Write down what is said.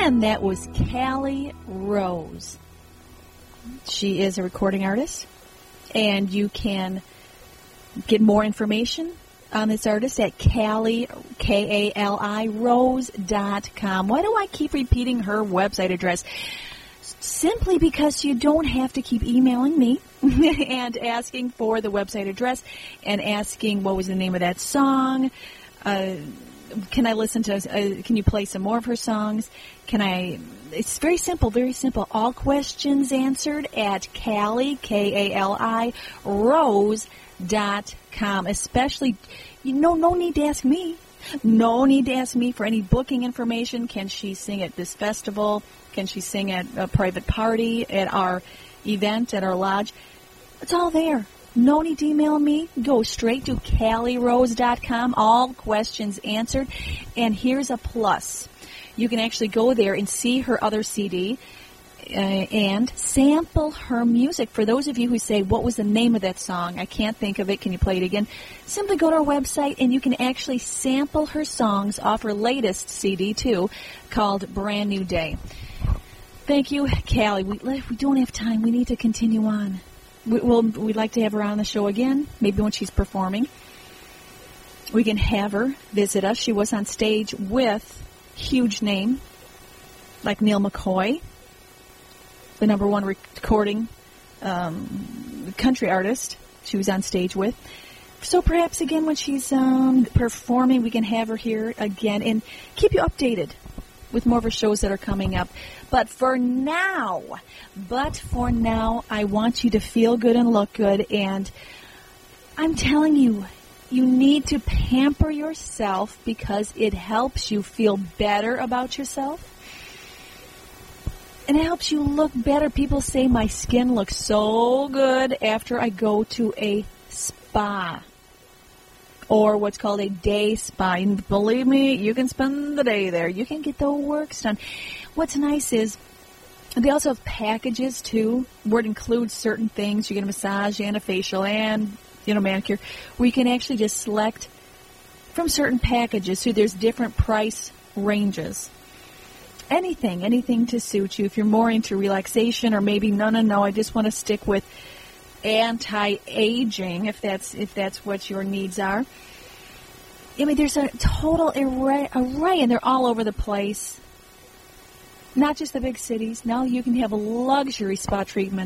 Again, that was Callie Rose. She is a recording artist, and you can get more information on this artist at Callie, K-A-L-I, Rose.com. Why do I keep repeating her website address? Simply because you don't have to keep emailing me and asking for the website address and asking what was the name of that song. Can I listen to, can you play some more of her songs? It's very simple, very simple. All questions answered at Callie, K-A-L-I, Rose.com. Especially, no need to ask me. No need to ask me for any booking information. Can she sing at this festival? Can she sing at a private party, at our event, at our lodge? It's all there. No need to email me. Go straight to CallieRose.com. All questions answered. And here's a plus. You can actually go there and see her other CD and sample her music. For those of you who say, what was the name of that song? I can't think of it. Can you play it again? Simply go to our website and you can actually sample her songs off her latest CD, too, called Brand New Day. Thank you, Callie. We don't have time. We need to continue on. We'd like to have her on the show again, maybe when she's performing. We can have her visit us. She was on stage with huge name like Neil McCoy, the #1 recording country artist she was on stage with. So perhaps again when she's performing, we can have her here again and keep you updated with more of her shows that are coming up. But for now, I want you to feel good and look good. And I'm telling you, you need to pamper yourself because it helps you feel better about yourself. And it helps you look better. People say my skin looks so good after I go to a spa. Or what's called a day spa. And believe me, you can spend the day there. You can get the works done. What's nice is they also have packages, too, where it includes certain things. You get a massage and a facial and, manicure, where you can actually just select from certain packages. So there's different price ranges. Anything to suit you. If you're more into relaxation or maybe, no, I just want to stick with anti-aging, if that's what your needs are. I mean, there's a total array, and they're all over the place. Not just the big cities. Now you can have a luxury spa treatment